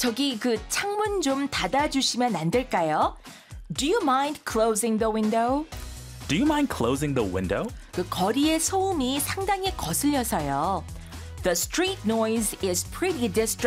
저기 그 창문 좀 닫아주시면 안 될까요? Do you mind closing the window? Do you mind closing the window? 그 거리의 소음이 상당히 거슬려서요. The street noise is pretty distracting.